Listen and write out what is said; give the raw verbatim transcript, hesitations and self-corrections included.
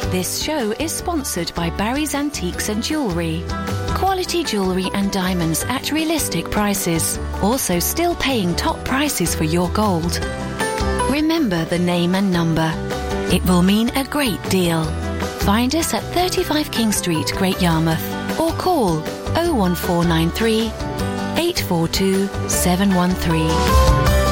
This show is sponsored by Barry's Antiques and Jewellery. Quality jewellery and diamonds at realistic prices. Also still paying top prices for your gold. Remember the name and number. It will mean a great deal. Find us at thirty-five King Street, Great Yarmouth, or call oh one four nine three, eight four two, seven one three.